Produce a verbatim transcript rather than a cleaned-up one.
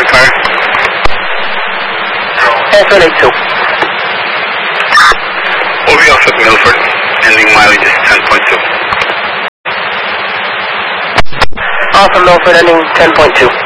Empire. Alpha eight two. Over off at Milford, ending mileage is ten point two. Alpha Milford ending ten point two.